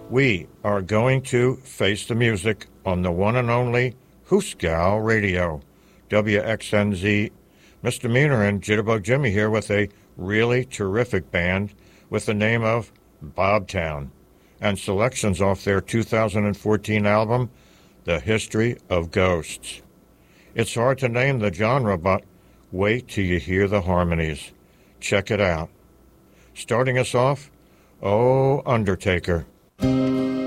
We are going to face the music on the one and only Hooskow Radio, WXNZ. Misdemeanor and Jitterbug Jimmy here with a really terrific band with the name of Bobtown and selections off their 2014 album, The History of Ghosts. It's hard to name the genre, but wait till you hear the harmonies. Check it out. Starting us off, Oh, Undertaker.